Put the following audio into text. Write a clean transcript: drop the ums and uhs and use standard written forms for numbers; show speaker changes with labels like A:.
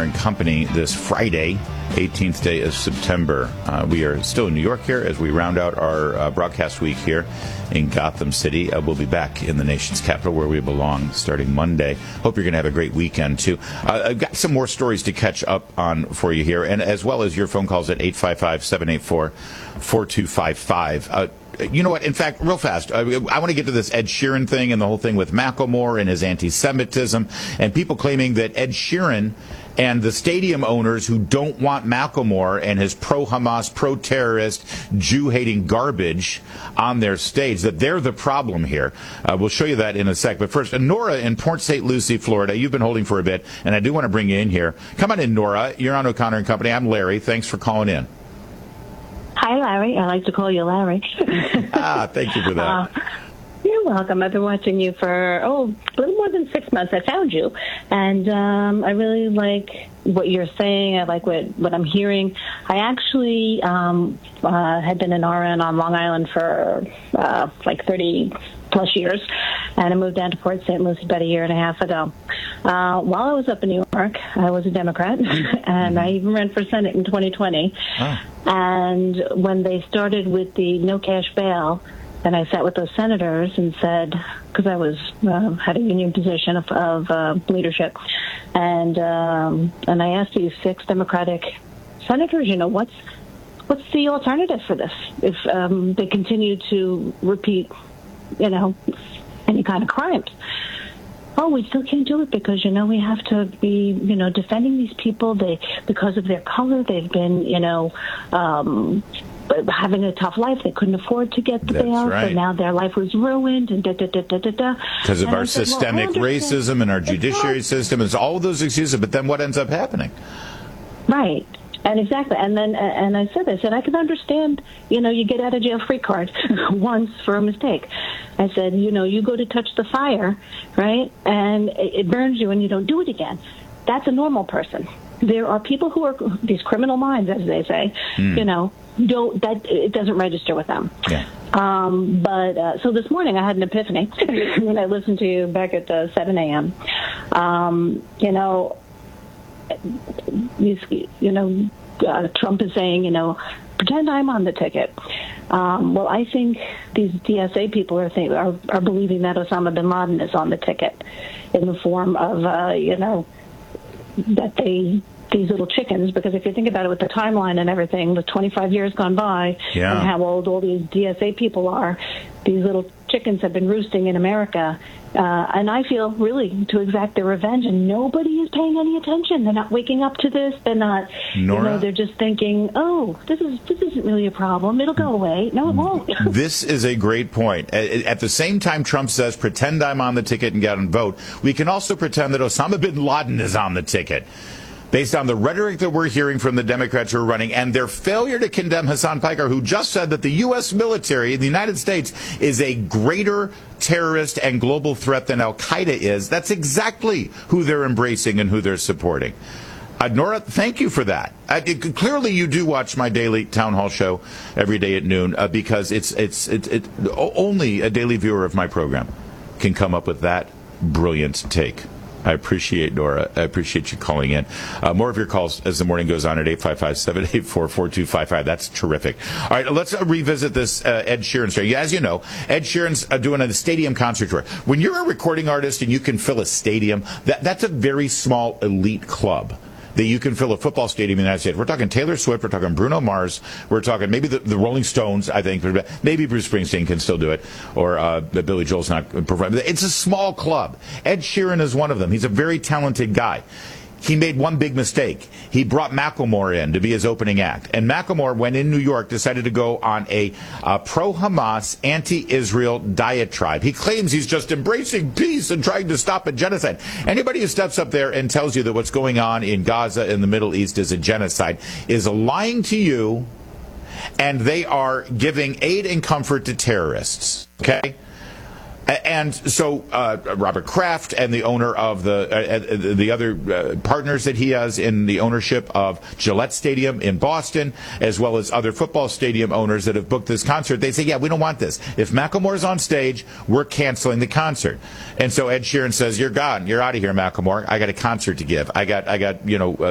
A: O'Connor and Company this Friday, 18th day of September. We are still in New York here as we round out our broadcast week here in Gotham City. We'll be back in the nation's capital where we belong starting Monday. Hope you're going to have a great weekend, too. I've got some more stories to catch up on for you here, and as well as your phone calls at 855-784-4255. You know what? In fact, real fast, I want to get to this Ed Sheeran thing and the whole thing with Macklemore and his anti-Semitism and people claiming that Ed Sheeran and the stadium owners who don't want Macklemore and his pro-Hamas, pro-terrorist, Jew-hating garbage on their stage, that they're the problem here. We'll show you that in a sec. But first, Nora in Port St. Lucie, Florida. You've been holding for a bit, and I do want to bring you in here. Come on in, Nora. You're on O'Connor and Company. I'm Larry. Thanks for calling in.
B: Hi, Larry. I like to call you Larry.
A: Thank you for that.
B: You're welcome. I've been watching you for, a little more than 6 months. I found you, and I really like what you're saying. I like what I'm hearing. I actually had been an RN on Long Island for 30-plus years, and I moved down to Port St. Lucie about a year and a half ago. While I was up in New York, I was a Democrat, and I even ran for Senate in 2020. Oh. And when they started with the no cash bail, and I sat with those senators and said, because I was had a union position of leadership, and I asked these 6 Democratic senators, what's the alternative for this if they continue to repeat, any kind of crimes? Oh, we still can't do it because, we have to be, defending these people. Because of their color, they've been, having a tough life. They couldn't afford to get the bail, right. So now their life was ruined and da-da-da-da-da-da.
A: Because of our systemic racism and our judiciary system. It's all of those excuses, but then what ends up happening?
B: Right. And exactly. And then, and I said, I can understand, you get out of jail free card once for a mistake. I said, you go to touch the fire, right? And it burns you and you don't do it again. That's a normal person. There are people who are these criminal minds, as they say, it doesn't register with them. Yeah. But so this morning I had an epiphany when I listened to you back at 7 a.m. Trump is saying, pretend I'm on the ticket. Well, I think these DSA people are believing that Osama bin Laden is on the ticket in the form of, that these little chickens, because if you think about it with the timeline and everything, the 25 years gone by and how old all these DSA people are, these little chickens have been roosting in America. And I feel really to exact their revenge, and nobody is paying any attention. They're not waking up to this. They're not, they're just thinking, this isn't really a problem. It'll go away. No, it won't.
A: This is a great point. At the same time Trump says, pretend I'm on the ticket and get on vote, we can also pretend that Osama bin Laden is on the ticket. Based on the rhetoric that we're hearing from the Democrats who are running and their failure to condemn Hassan Piker, who just said that the U.S. military, the United States, is a greater terrorist and global threat than al-Qaeda is. That's exactly who they're embracing and who they're supporting. Nora, thank you for that. Clearly, you do watch my daily town hall show every day at noon because it's only a daily viewer of my program can come up with that brilliant take. I appreciate, Nora. I appreciate you calling in. More of your calls as the morning goes on at 855-784-4255. That's terrific. All right, let's revisit this Ed Sheeran story. As you know, Ed Sheeran's doing a stadium concert tour. When you're a recording artist and you can fill a stadium, that's a very small elite club that you can fill a football stadium in the United States. We're talking Taylor Swift, we're talking Bruno Mars, we're talking maybe the Rolling Stones, I think. Maybe Bruce Springsteen can still do it, or Billy Joel's not performing. It's a small club. Ed Sheeran is one of them. He's a very talented guy. He made one big mistake. He brought Macklemore in to be his opening act. And Macklemore, when in New York, decided to go on a pro-Hamas, anti-Israel diatribe. He claims he's just embracing peace and trying to stop a genocide. Anybody who steps up there and tells you that what's going on in Gaza and the Middle East is a genocide is lying to you, and they are giving aid and comfort to terrorists. Okay? And so Robert Kraft and the owner of the other partners that he has in the ownership of Gillette Stadium in Boston, as well as other football stadium owners that have booked this concert, they say, yeah, we don't want this. If Macklemore's on stage, we're canceling the concert. And so Ed Sheeran says, you're gone. You're out of here, Macklemore. I got a concert to give. I got